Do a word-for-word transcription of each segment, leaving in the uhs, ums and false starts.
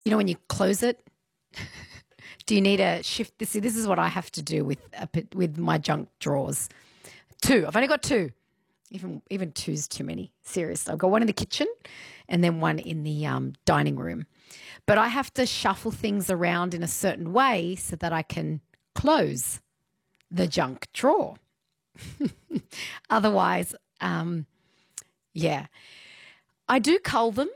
You know when you close it? Do you need a shift? This, this is what I have to do with a, with my junk drawers. Two. I've only got two. Even even two's too many. Seriously. I've got one in the kitchen and then one in the um, dining room. But I have to shuffle things around in a certain way so that I can close the junk drawer. Otherwise, um, yeah. I do cull them,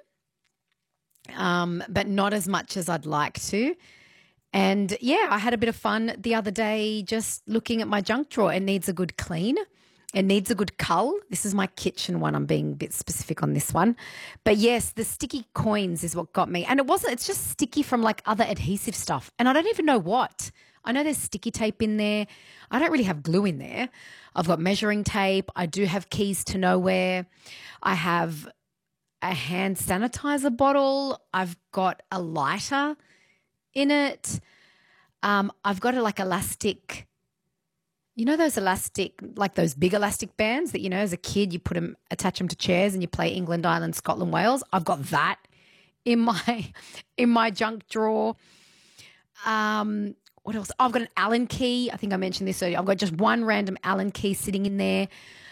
um, but not as much as I'd like to. And, yeah, I had a bit of fun the other day just looking at my junk drawer. It needs a good clean. It needs a good cull. This is my kitchen one. I'm being a bit specific on this one. But, yes, the sticky coins is what got me. And it wasn't – it's just sticky from, like, other adhesive stuff. And I don't even know what. I know there's sticky tape in there. I don't really have glue in there. I've got measuring tape. I do have keys to nowhere. I have a hand sanitizer bottle. I've got a lighter in it. Um, I've got a, like elastic, you know those elastic, like those big elastic bands that, you know, as a kid you put them, attach them to chairs and you play England, Ireland, Scotland, Wales. I've got that in my in my junk drawer. Um, what else? I've got an Allen key. I think I mentioned this earlier. I've got just one random Allen key sitting in there.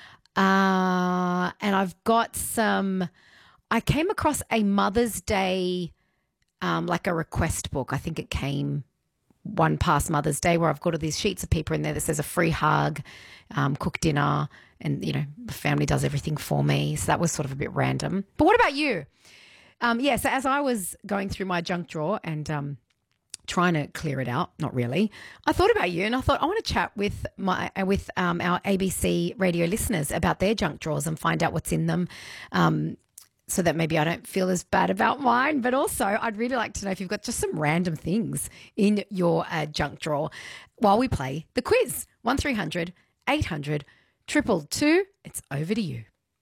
Uh, and I've got some, I came across a Mother's Day Um, like a request book. I think it came one past Mother's Day where I've got all these sheets of paper in there that says a free hug, um, cook dinner, and, you know, the family does everything for me. So that was sort of a bit random. But what about you? Um, yeah, so as I was going through my junk drawer and um, trying to clear it out, not really, I thought about you and I thought I want to chat with my with um, our A B C radio listeners about their junk drawers and find out what's in them. Um so that maybe I don't feel as bad about mine. But also I'd really like to know if you've got just some random things in your uh, junk drawer while we play the quiz. one three hundred eight hundred two two two. It's over to you.